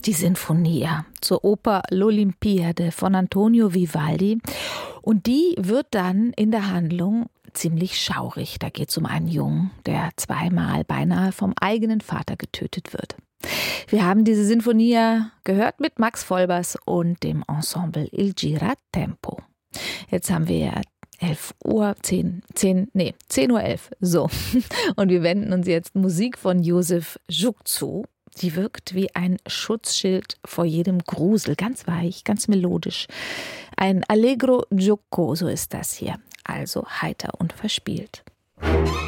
die Sinfonia zur Oper L'Olimpiade von Antonio Vivaldi. Und die wird dann in der Handlung ziemlich schaurig. Da geht es um einen Jungen, der zweimal beinahe vom eigenen Vater getötet wird. Wir haben diese Sinfonia gehört mit Max Vollbers und dem Ensemble Il Giratempo. Jetzt haben wir 10:11 Uhr. So. Und wir wenden uns jetzt Musik von Josef Juk zu. Die wirkt wie ein Schutzschild vor jedem Grusel. Ganz weich, ganz melodisch. Ein Allegro giocoso ist das hier. Also heiter und verspielt.